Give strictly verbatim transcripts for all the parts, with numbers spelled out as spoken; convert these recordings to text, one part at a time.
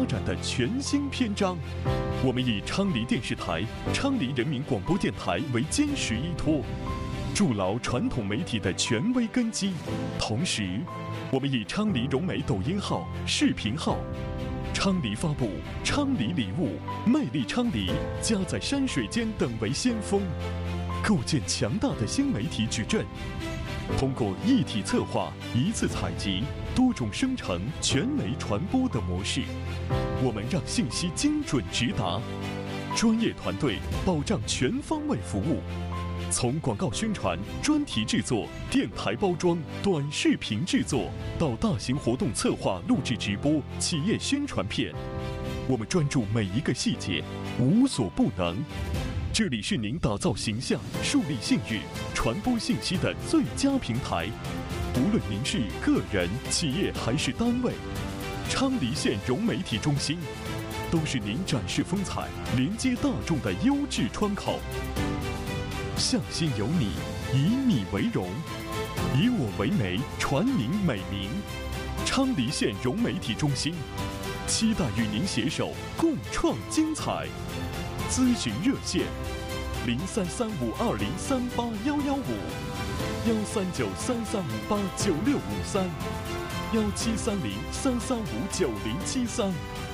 展的全新篇章。我们以昌黎电视台、昌黎人民广播电台为坚实依托，筑牢传统媒体的权威根基。同时，我们以昌黎融媒抖音号、视频号、昌黎发布、昌黎礼物、魅力昌黎、家在山水间等为先锋，构建强大的新媒体矩阵。通过一体策划、一次采集、多种生成、全媒传播的模式，我们让信息精准直达，专业团队保障全方位服务。从广告宣传、专题制作、电台包装、短视频制作，到大型活动策划、录制直播、企业宣传片，我们专注每一个细节，无所不能。这里是您打造形象、树立信誉、传播信息的最佳平台。无论您是个人、企业还是单位，昌黎县融媒体中心都是您展示风采、连接大众的优质窗口。向心有你，以你为荣，以我为媒，传您美名。昌黎县融媒体中心，期待与您携手共创精彩。咨询热线：零三三五二零三八幺幺五，幺三九三三五八九六五三，幺七三零三三五九零七三。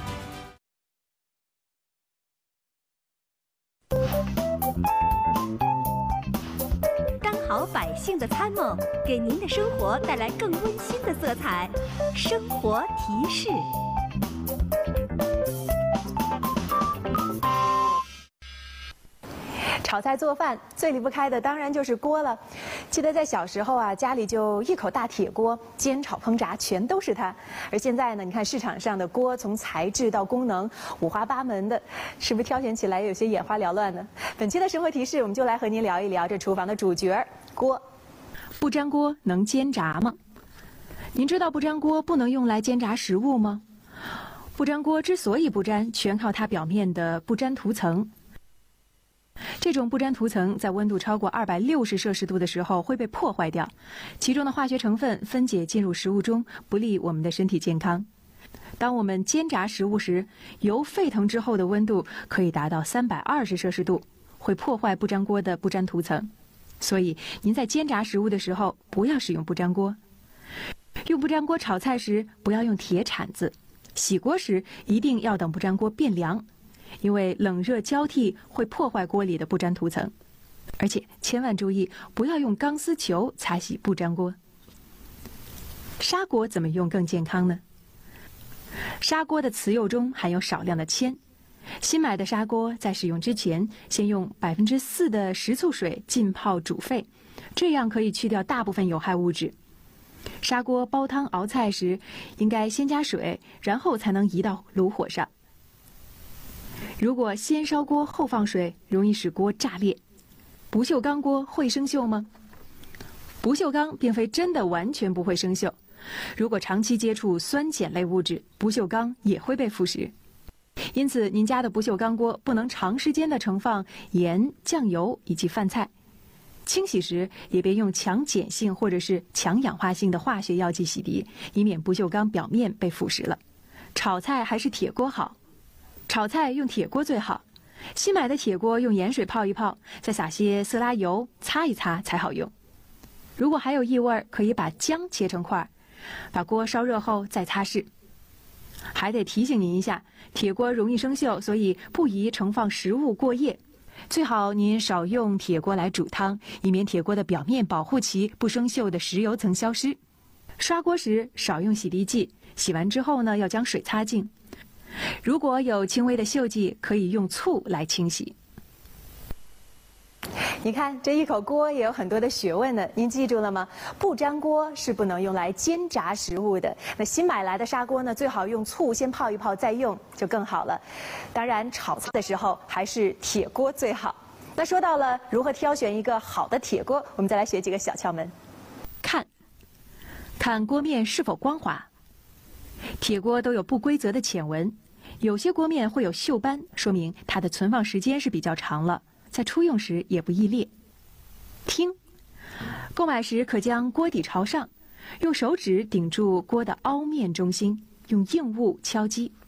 当好百姓的参谋，给您的生活带来更温馨的色彩。生活提示。 炒菜做饭最离不开的当然就是锅了。记得在小时候啊，家里就一口大铁锅，煎炒烹炸全都是它。而现在呢，你看市场上的锅，从材质到功能五花八门的，是不是挑选起来有些眼花缭乱呢？本期的生活提示，我们就来和您聊一聊这厨房的主角——锅。 不粘锅能煎炸吗？您知道不粘锅不能用来煎炸食物吗？不粘锅之所以不粘，全靠它表面的不粘涂层。这种不粘涂层在温度超过二百六十摄氏度的时候会被破坏掉，其中的化学成分分解进入食物中，不利我们的身体健康。当我们煎炸食物时，油沸腾之后的温度可以达到三百二十摄氏度，会破坏不粘锅的不粘涂层。所以您在煎炸食物的时候不要使用不粘锅。用不粘锅炒菜时不要用铁铲子，洗锅时一定要等不粘锅变凉，因为冷热交替会破坏锅里的不粘涂层。而且千万注意不要用钢丝球擦洗不粘锅。砂锅怎么用更健康呢？砂锅的瓷釉中含有少量的铅，新买的砂锅在使用之前先用百分之四的食醋水浸泡煮沸，这样可以去掉大部分有害物质。砂锅煲汤熬菜时应该先加水，然后才能移到炉火上。如果先烧锅后放水，容易使锅炸裂。不锈钢锅会生锈吗？不锈钢并非真的完全不会生锈，如果长期接触酸碱类物质，不锈钢也会被腐蚀。因此您家的不锈钢锅不能长时间的盛放盐、酱油以及饭菜。清洗时也别用强碱性或者是强氧化性的化学药剂洗涤，以免不锈钢表面被腐蚀了。炒菜还是铁锅好，炒菜用铁锅最好。新买的铁锅用盐水泡一泡，再撒些色拉油擦一擦才好用。如果还有异味，可以把姜切成块，把锅烧热后再擦拭。还得提醒您一下，铁锅容易生锈，所以不宜盛放食物过夜。最好您少用铁锅来煮汤，以免铁锅的表面保护其不生锈的石油层消失。刷锅时少用洗涤剂，洗完之后呢，要将水擦净。如果有轻微的锈迹，可以用醋来清洗。 你看这一口锅也有很多的学问呢，您记住了吗？不粘锅是不能用来煎炸食物的。那新买来的砂锅呢，最好用醋先泡一泡再用，就更好了。当然，炒菜的时候还是铁锅最好。那说到了如何挑选一个好的铁锅，我们再来学几个小窍门。 看，看锅面是否光滑。铁锅都有不规则的浅纹，有些锅面会有锈斑，说明它的存放时间是比较长了。在初用时也不易裂。听，购买时可将锅底朝上，用手指顶住锅的凹面中心，用硬物敲击，